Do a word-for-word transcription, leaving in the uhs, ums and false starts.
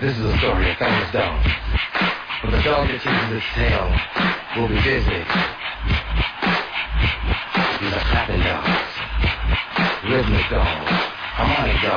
This is a story of famous dog. But the dog that chases its tail will be busy. These are clapping dogs, rhythmic dogs, harmonic dogs.